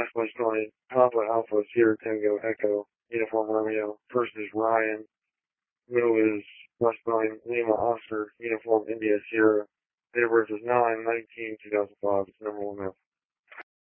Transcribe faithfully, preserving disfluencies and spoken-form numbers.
Last place going, Papa Alpha Sierra Tango Echo, Uniform Romeo. First is Ryan. Middle is West Spelling Lima Oscar, Uniform India Sierra. Date of birth is nine nineteen two thousand five. It's number one male.